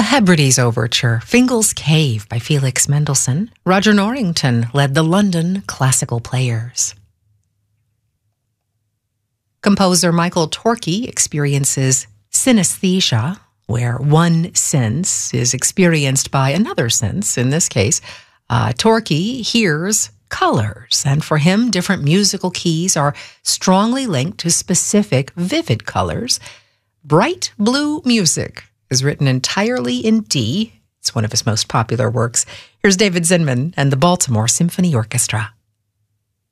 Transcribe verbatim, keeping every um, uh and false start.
Hebrides Overture, Fingal's Cave by Felix Mendelssohn. Roger Norrington led the London Classical Players. Composer Michael Torke experiences synesthesia, where one sense is experienced by another sense. In this case, uh, Torke hears colors, and for him, different musical keys are strongly linked to specific vivid colors. Bright Blue Music is written entirely in D. It's one of his most popular works. Here's David Zinman and the Baltimore Symphony Orchestra.